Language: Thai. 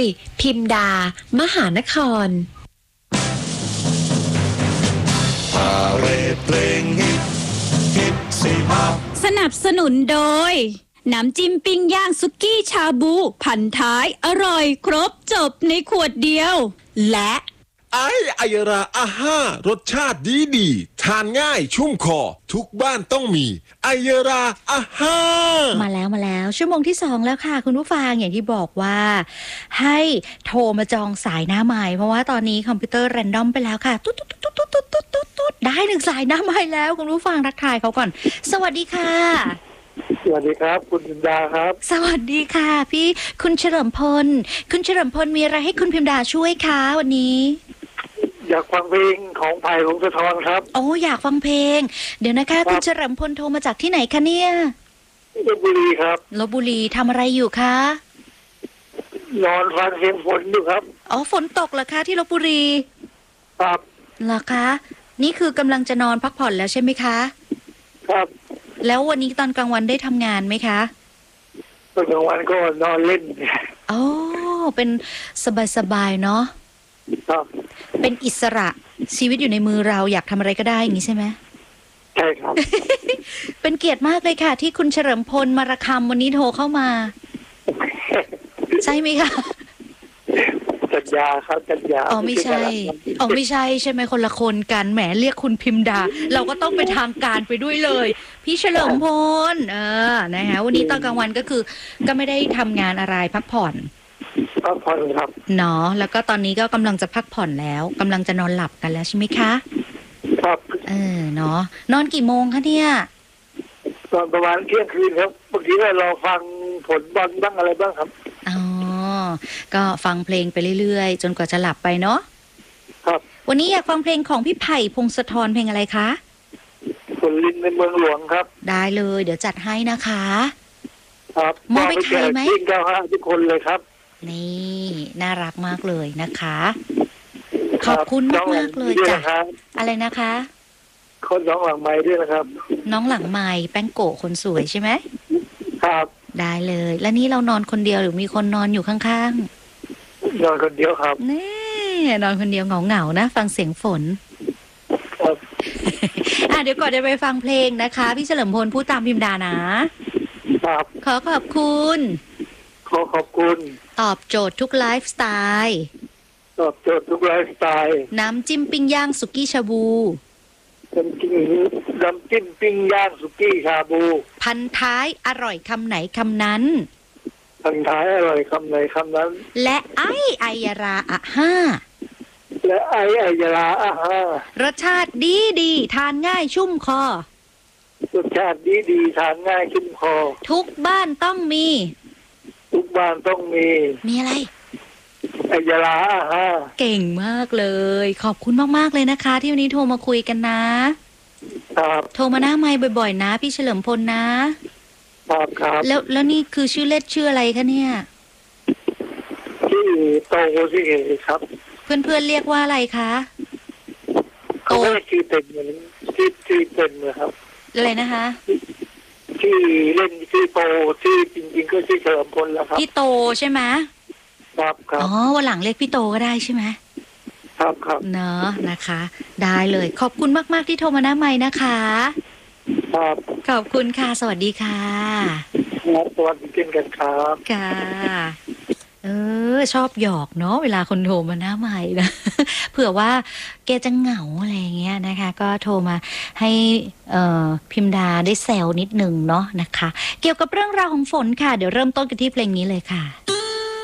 พิมดามหานครพาเรดเพลงฮิตสิมาสนับสนุนโดยน้ำจิ้มปิ้งย่างสุกี้ชาบูพันท้ายอร่อยครบจบในขวดเดียวและไอยราอาห้ารสชาติดีทานง่ายชุ่มคอทุกบ้านต้องมีไอยราอาห้ามาแล้วชั่วโมงที่2แล้วค่ะคุณผู้ฟังอย่างที่บอกว่าให้โทรมาจองสายหน้าไม้เพราะว่าตอนนี้คอมพิวเตอร์แรนดอมไปแล้วค่ะตุ๊ดได้1สายหน้าไม้แล้วคุณผู้ฟังทักทายเขาก่อนสวัสดีค่ะสวัสดีครับคุณพิมดาครับสวัสดีค่ะพี่คุณเฉลิมพลมีอะไรให้คุณพิมดาช่วยคะวันนี้อยากฟังเพลงของไผ่พงศธรครับโอ้อยากฟังเพลงเดี๋ยวนะคะคุณเฉลิมพลโทรมาจากที่ไหนคะเนี่ยลพบุรีครับลพบุรีทำอะไรอยู่คะนอนฟังเสียงฝนอยู่ครับอ๋อฝนตกเหรอคะที่ลพบุรีครับเหรอคะนี่คือกำลังจะนอนพักผ่อนแล้วใช่ไหมคะครับแล้ววันนี้ตอนกลางวันได้ทำงานไหมคะตอนกลางวันก็นอนเล่นอ๋อเป็นสบายๆเนาะครับเป็นอิสระชีวิตอยู่ในมือเราอยากทำอะไรก็ได้อย่างนี้ใช่ไหมใช่ครับเป็นเกียรติมากเลยค่ะที่คุณเฉลิมพลมาระคำวันนี้โทรเข้ามา ใช่ไหมคะจัดยาครับจัดยาอ๋อไม่ใช่ใช่ไหมคนละคนกันแหมเรียกคุณพิมดาเราก็ต้องไปทางการไปด้วยเลยพี่เฉลิมพลนะคะวันนี้ตอนกลางวันก็คือก็ไม่ได้ทำงานอะไรพักผ่อนครับเนาะแล้วก็ตอนนี้ก็กำลังจะพักผ่อนแล้วกำลังจะนอนหลับกันแล้วใช่ไหมคะครับเนาะนอนกี่โมงคะเนี่ยตอนประมาณเที่ยงคืนครับบางทีก็รอฟังผลบอลบ้างอะไรบ้างครับอ๋อก็ฟังเพลงไปเรื่อยๆจนกว่าจะหลับไปเนาะครับวันนี้อยากฟังเพลงของพี่ไผ่พงศธรเพลงอะไรคะฝนลินในเมืองหลวงครับได้เลยเดี๋ยวจัดให้นะคะครับมอบไปใครไหม 95ทุกคนเลยครับนี่น่ารักมากเลยนะคะขอบคุณมากๆเลยจ้ะอะไรนะคะคนน้องหลังไม้ด้วยนะครับน้องหลังไม้แป้งโกะคนสวยใช่ไหมครับได้เลยแล้วนี่เรานอนคนเดียวหรือมีคนนอนอยู่ข้างๆนอนคนเดียวครับนี่นอนคนเดียวเหงาๆนะฟังเสียงฝนครับเดี๋ยวก่อนจะไปฟังเพลงนะคะพี่เฉลิมพลพูดตามพิมดานะครับขอบคุณตอบโจทย์ทุกไลฟ์สไตล์น้ำจิ้มปิ้งย่างสุกี้ชาบูน้ำจิ้มปิ้งย่างสุกี้ชาบูพันท้ายอร่อยคำไหนคำนั้นและไอยราอะห้ารสชาติดีทานง่ายชุ่มคอทุกบ้านต้องมีมีอะไรไอยราอะห้าเก่งมากเลยขอบคุณมากๆเลยนะคะที่วันนี้โทรมาคุยกันนะครับโทรมาหน้าไมค์บ่อยๆนะพี่เฉลิมพลนะครับแล้วนี่คือชื่อเล่นชื่ออะไรคะเนี่ยชื่อโตสิครับเพื่อนๆเรียกว่าอะไรคะโตชื่อเต็มนะครับอะไรนะคะชื่อเล่นชื่อโตชื่อจริงๆก็ชื่อเฉลิมพลแล้วครับพี่โตใช่ไหมครับอ๋อวันหลังเรียกพี่โตก็ได้ใช่ไหมครับเนอะนะคะได้เลยขอบคุณมากๆที่โทรมาหน้าไมค์นะคะครับขอบคุณค่ะสวัสดีค่ะสวัสดีกันครับค่ะชอบหยอกเนาะเวลาคนโทรมาหน้าไมค์นะ เผื่อว่าแกจะเหงาอะไรเงี้ยนะคะก็โทรมาให้พิมดาได้แซวนิดนึงเนาะนะคะเกี่ยวกับเรื่องราวของฝนค่ะเดี๋ยวเริ่มต้นกันที่เพลงนี้เลยค่ะ